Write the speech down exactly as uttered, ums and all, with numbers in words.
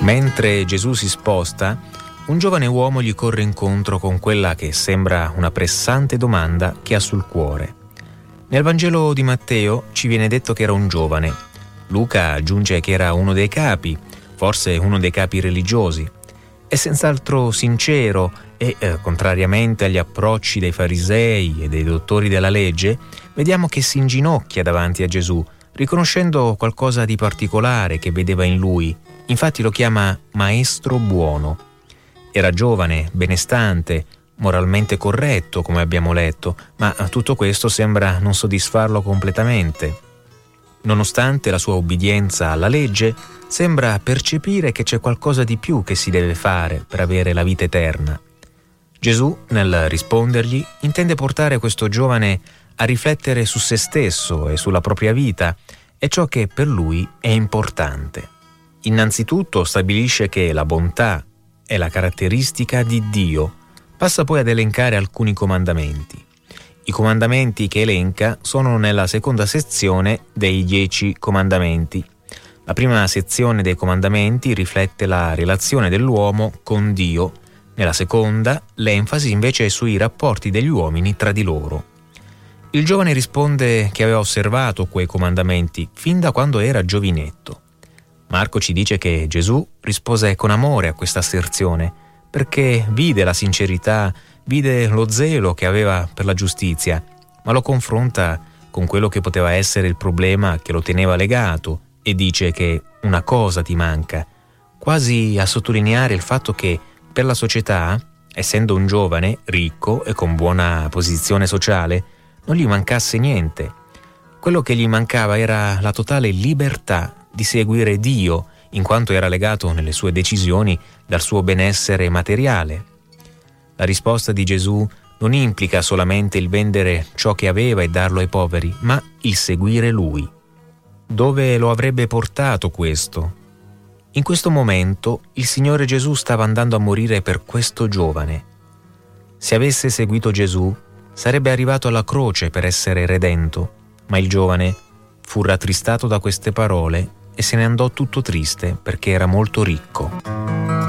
Mentre Gesù si sposta, un giovane uomo gli corre incontro con quella che sembra una pressante domanda che ha sul cuore. Nel Vangelo di Matteo ci viene detto che era un giovane. Luca aggiunge che era uno dei capi, forse uno dei capi religiosi. È senz'altro sincero e, eh, contrariamente agli approcci dei farisei e dei dottori della legge, vediamo che si inginocchia davanti a Gesù, riconoscendo qualcosa di particolare che vedeva in lui. Infatti lo chiama maestro buono. Era giovane, benestante, moralmente corretto, come abbiamo letto, ma tutto questo sembra non soddisfarlo completamente. Nonostante la sua obbedienza alla legge, sembra percepire che c'è qualcosa di più che si deve fare per avere la vita eterna. Gesù, nel rispondergli, intende portare questo giovane a riflettere su se stesso e sulla propria vita e ciò che per lui è importante. Innanzitutto stabilisce che la bontà è la caratteristica di Dio. Passa poi ad elencare alcuni comandamenti. I comandamenti che elenca sono nella seconda sezione dei dieci comandamenti. La prima sezione dei comandamenti riflette la relazione dell'uomo con Dio. Nella seconda, l'enfasi invece è sui rapporti degli uomini tra di loro. Il giovane risponde che aveva osservato quei comandamenti fin da quando era giovinetto. Marco ci dice che Gesù rispose con amore a questa asserzione, perché vide la sincerità, vide lo zelo che aveva per la giustizia, ma lo confronta con quello che poteva essere il problema che lo teneva legato e dice che una cosa ti manca, quasi a sottolineare il fatto che per la società, essendo un giovane, ricco e con buona posizione sociale, non gli mancasse niente. Quello che gli mancava era la totale libertà di seguire Dio, in quanto era legato nelle sue decisioni dal suo benessere materiale. La risposta di Gesù non implica solamente il vendere ciò che aveva e darlo ai poveri, ma il seguire Lui. Dove lo avrebbe portato questo? In questo momento il Signore Gesù stava andando a morire per questo giovane. Se avesse seguito Gesù, sarebbe arrivato alla croce per essere redento, ma il giovane fu rattristato da queste parole e se ne andò tutto triste perché era molto ricco.